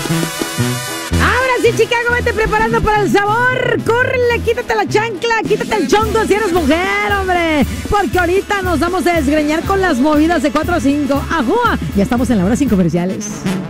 Ahora sí, Chicago, vete preparando para el sabor. Córrele, quítate la chancla, quítate el chongo si eres mujer, hombre. Porque ahorita nos vamos a desgreñar con las movidas de 4 a 5. ¡Ajúa! Ya estamos en la hora sin comerciales.